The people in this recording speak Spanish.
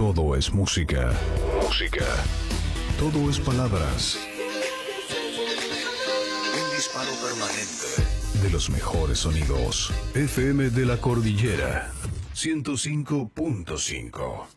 Todo es música. Música. Todo es palabras. Un disparo permanente de los mejores sonidos. FM de la Cordillera 105.5.